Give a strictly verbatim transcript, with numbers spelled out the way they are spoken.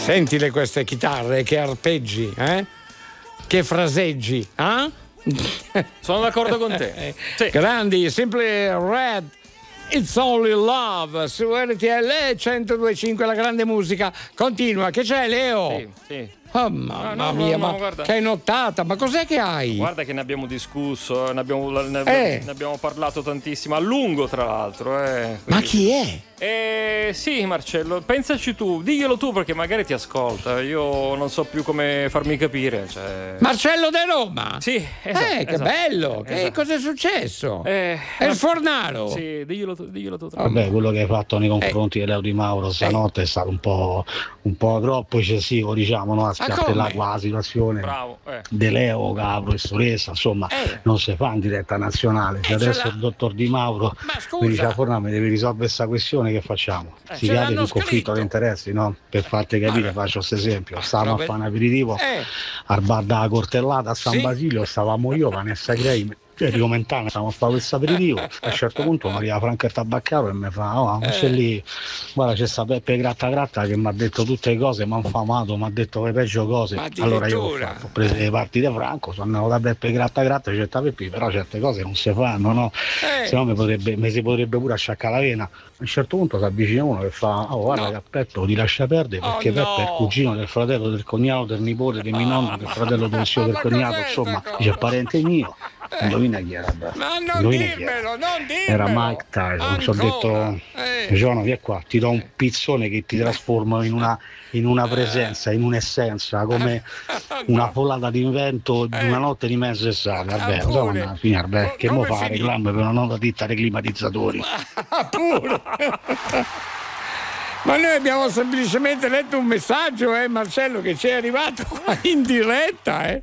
Sentile queste chitarre, che arpeggi, eh? Che fraseggi, eh? Sono d'accordo con te. Sì. Grandi, Simply Red, It's Only Love su R T L centodue e cinque, la grande musica. Continua, che c'è, Leo? Sì, sì. Oh, mamma no, no, mia, no, ma guarda. che nottata, ma cos'è che hai? Guarda che ne abbiamo discusso, ne abbiamo, ne, Eh. ne abbiamo parlato tantissimo, a lungo tra l'altro. Eh. Ma chi è? Eh, sì, Marcello, pensaci tu, diglielo tu perché magari ti ascolta. Io non so più come farmi capire. Cioè... Marcello De Roma? Sì, esatto. Eh, che esatto, bello, che esatto. cosa è successo? Eh, È il Fornaro? Sì, diglielo tu, diglielo tu. Vabbè, quello che hai fatto nei confronti eh. di Leo Di Mauro stanotte eh. è stato un po', un po' troppo eccessivo, diciamo, no? A scappellare qua la situazione Bravo, eh. De Leo, che la professoressa, insomma, Eh. non si fa in diretta nazionale. Se Eh, ce adesso l'ha- il dottor Di Mauro Ma scusa. mi dice a Fornaro mi devi risolvere questa questione, che facciamo? Eh, Si ce cade l'hanno un conflitto scritto. di interessi, no? Per farti capire, Ma- faccio questo esempio. Stavamo Vabbè. a fare un aperitivo Eh. al bar da Cortellata a San Sì. Basilio, stavamo io, Vanessa Grey, Enrico Mentana, stavamo a fare questo aperitivo. A un certo punto mi arriva Franco il Tabaccaro e mi fa: oh, non c'è lì, guarda, c'è sta Peppe Gratta Gratta che mi ha detto tutte le cose, mi ha infamato, mi ha detto le peggio cose. Ma Allora io ho, addirittura. fatto, ho preso le parti di Franco, sono andato da Peppe Gratta Gratta, c'è sta Peppi, però certe cose non si fanno, no? Eh. Se no mi, potrebbe, mi si potrebbe pure asciaccare la vena. A un certo punto si avvicina uno che fa: oh, guarda No. che a Peppo ti lascia perdere, perché Oh, Peppe è il no. cugino del fratello, del cognato, del nipote, del mio nonno, del fratello del zio, del Ma cognato, cos'è insomma, sta cosa? dice parente mio. Indovina chi era? beh. Ma non Indovina chi era? dirmelo, non dirmelo. Era Mike Tyson. Ci ho Ancora? detto: Eh. Giorno, vieni qua, ti do un pizzone che ti trasforma in una, in una presenza, in un'essenza, come una folata d'invento di una notte di mezzo estate. Vabbè, Ah, lo so pure. andare a finire, beh, Co- che mo come fa finì? reclame per una nota ditta dei climatizzatori. Ah, pure. Ma noi abbiamo semplicemente letto un messaggio, eh, Marcello, che ci è arrivato qua in diretta, eh.